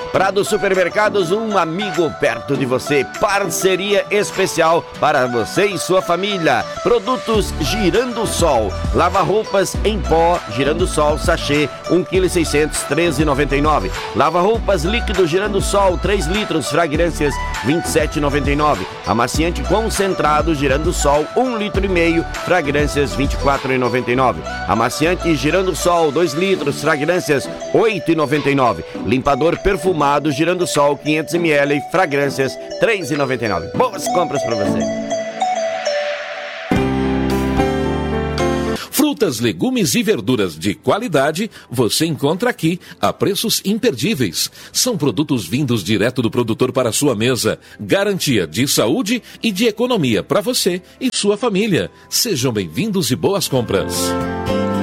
Prado Supermercados, um amigo perto de você. Parceria especial para você e sua família. Produtos Girando Sol. Lava-roupas em pó, Girando Sol, sachê, 1,6 kg, R$13,99. Lava-roupas líquido Girando Sol, 3 litros, fragrâncias, R$27,99. Amaciante concentrado Girando Sol, 1,5 litro, fragrâncias, R$24,99. Amaciante Girando Sol, 2 litros, fragrâncias, R$8,99. Limpador perfumado Girando Sol, 500 ml, fragrâncias, R$3,99. Boas compras para você. Frutas, legumes e verduras de qualidade você encontra aqui a preços imperdíveis. São produtos vindos direto do produtor para a sua mesa. Garantia de saúde e de economia para você e sua família. Sejam bem-vindos e boas compras.